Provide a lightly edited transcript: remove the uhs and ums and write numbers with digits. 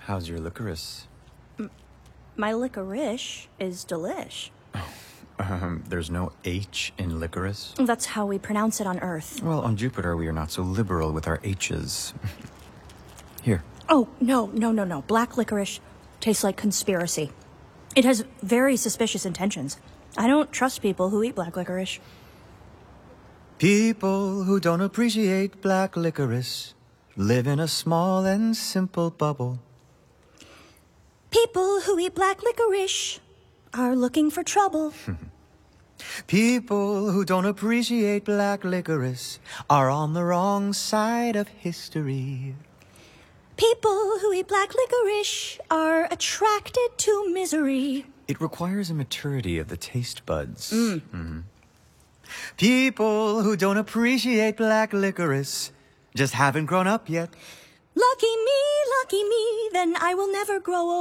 How's your licorice? My licorice is delish. There's no H in licorice? That's how we pronounce it on Earth. Well, on Jupiter, we are not so liberal with our H's. Here. Oh, no. Black licorice tastes like conspiracy. It has very suspicious intentions. I don't trust people who eat black licorice. People who don't appreciate black licorice live in a small and simple bubble. People who eat black licorice are looking for trouble. People who don't appreciate black licorice are on the wrong side of history. People who eat black licorice are attracted to misery. It requires a maturity of the taste buds. People who don't appreciate black licorice just haven't grown up yet. Lucky me, then I will never grow old.